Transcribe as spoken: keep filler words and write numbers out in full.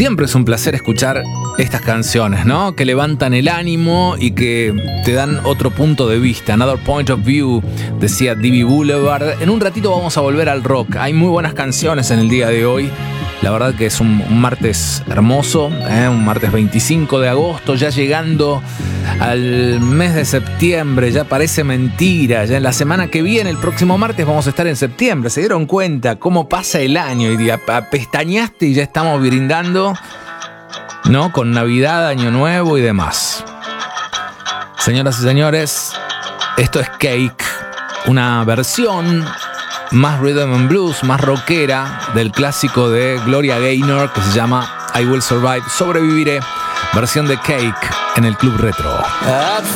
Siempre es un placer escuchar estas canciones, ¿no? Que levantan el ánimo y que te dan otro punto de vista. Another point of view, decía D B Boulevard. En un ratito vamos a volver al rock. Hay muy buenas canciones en el día de hoy. La verdad que es un, un martes hermoso, ¿eh? Un martes veinticinco de agosto, ya llegando al mes de septiembre. Ya parece mentira. Ya en la semana que viene, el próximo martes, vamos a estar en septiembre. ¿Se dieron cuenta cómo pasa el año? Y pestañaste y ya estamos brindando, ¿no? Con Navidad, Año Nuevo y demás. Señoras y señores, esto es Cake, una versión más rhythm and blues, más rockera del clásico de Gloria Gaynor que se llama I Will Survive, Sobreviviré, versión de Cake en el Club Retro.